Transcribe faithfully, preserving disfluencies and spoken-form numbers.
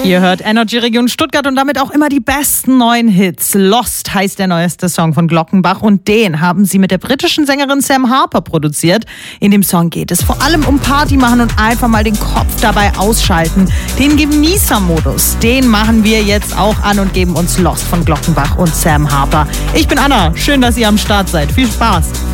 Ihr hört Energy Region Stuttgart und damit auch immer die besten neuen Hits. Lost heißt der neueste Song von Glockenbach und den haben sie mit der britischen Sängerin Sam Harper produziert. In dem Song geht es vor allem um Party machen und einfach mal den Kopf dabei ausschalten. Den Genießer-Modus, den machen wir jetzt auch an und geben uns Lost von Glockenbach und Sam Harper. Ich bin Anna, schön, dass ihr am Start seid. Viel Spaß!